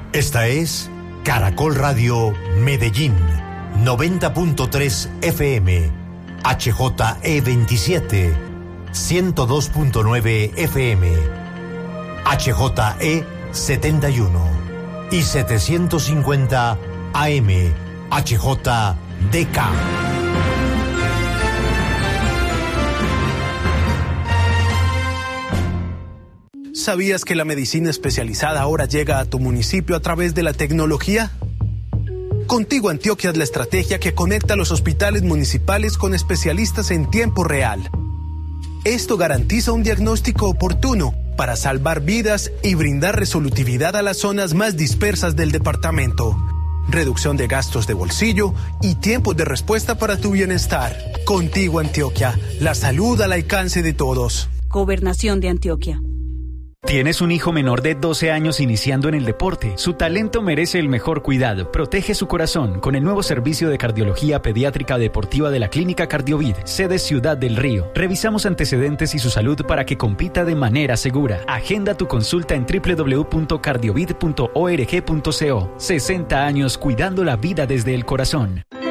Esta es Caracol Radio Medellín, 90.3 FM, HJE27, 102.9 FM, HJE71 y 750 AM, HJDK. ¿Sabías que la medicina especializada ahora llega a tu municipio a través de la tecnología? Contigo Antioquia es la estrategia que conecta a los hospitales municipales con especialistas en tiempo real. Esto garantiza un diagnóstico oportuno para salvar vidas y brindar resolutividad a las zonas más dispersas del departamento. Reducción de gastos de bolsillo y tiempos de respuesta para tu bienestar. Contigo Antioquia, la salud al alcance de todos. Gobernación de Antioquia. ¿Tienes un hijo menor de 12 años iniciando en el deporte? Su talento merece el mejor cuidado. Protege su corazón con el nuevo servicio de cardiología pediátrica deportiva de la Clínica Cardiovid, sede Ciudad del Río. Revisamos antecedentes y su salud para que compita de manera segura. Agenda tu consulta en www.cardiovid.org.co. 60 años cuidando la vida desde el corazón.